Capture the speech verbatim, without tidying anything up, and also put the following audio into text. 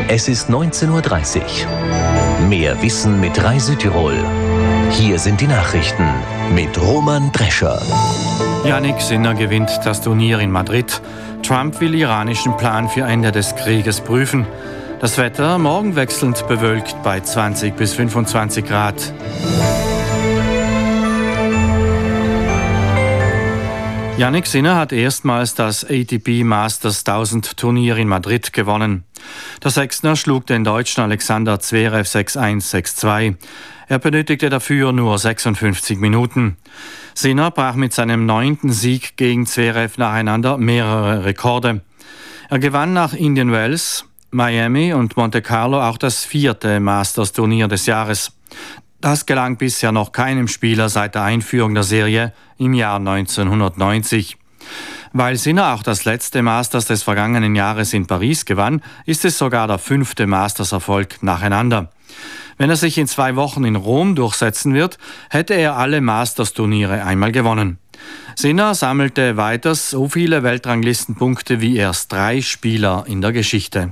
Es ist neunzehn Uhr dreißig. Mehr Wissen mit Rai Südtirol. Hier sind die Nachrichten mit Roman Drescher. Jannik Sinner gewinnt das Turnier in Madrid. Trump will iranischen Plan für Ende des Krieges prüfen. Das Wetter morgen wechselnd bewölkt bei zwanzig bis fünfundzwanzig Grad. Jannik Sinner hat erstmals das A T P Masters tausend Turnier in Madrid gewonnen. Der Sechzner schlug den Deutschen Alexander Zverev sechs eins, sechs zwei. Er benötigte dafür nur sechsundfünfzig Minuten. Sinner brach mit seinem neunten Sieg gegen Zverev nacheinander mehrere Rekorde. Er gewann nach Indian Wells, Miami und Monte Carlo auch das vierte Masters-Turnier des Jahres. Das gelang bisher noch keinem Spieler seit der Einführung der Serie im Jahr neunzehnhundertneunzig. Weil Sinner auch das letzte Masters des vergangenen Jahres in Paris gewann, ist es sogar der fünfte Masters-Erfolg nacheinander. Wenn er sich in zwei Wochen in Rom durchsetzen wird, hätte er alle Masters-Turniere einmal gewonnen. Sinner sammelte weiters so viele Weltranglistenpunkte wie erst drei Spieler in der Geschichte.